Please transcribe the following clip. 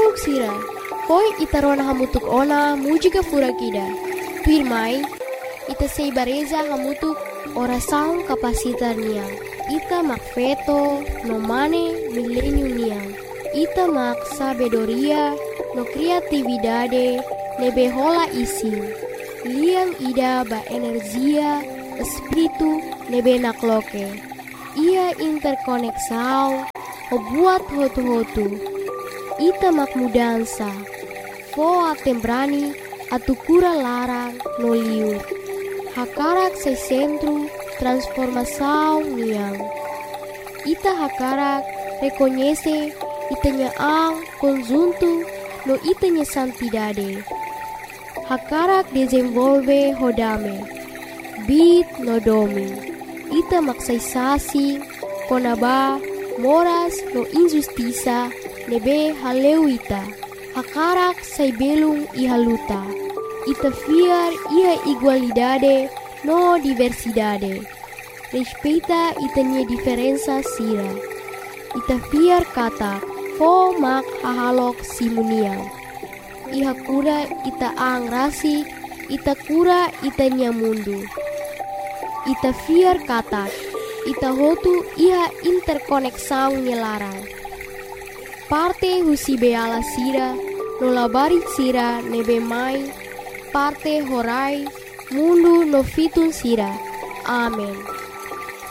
Puruk sira, poi ita rona hamutuk ona mujika furakida. Pirmai, ita seibareza hamutuk ora saung kapasitar niang. Ita mak veto no mane milenium niang. Ita mak sabedoria no kreatividade nebe hola isi. Liang ida ba energia espiritu nebe nakloke. Ia interkoneksau o buat hotu-hotu. Ita mak mudansa. Foa tembrani atukura larang no liur. Hakarak se centro transformação niang. Ita hakarak reconhece itanya ang conjunto no itanya santidade. Hakarak desenvolve hodame. Bit no domi. Ita maksaisasi konaba moras no injustiça nebe haleuita. Hakarak sai belung ihaluta. Ita fiar ia igualdade no diversidade. Respeita itanya diferença sira. Ita fiar kata fo mak hahalok simuniang. Iha kura ita ang rasi, ita kura itanya mundu. Ita fiar kata, ita hotu iha interkoneksang nyelarang. Parte husi beala sira, nolabari sira nebe mai, parte horai, mundu no fitun sira. Amen.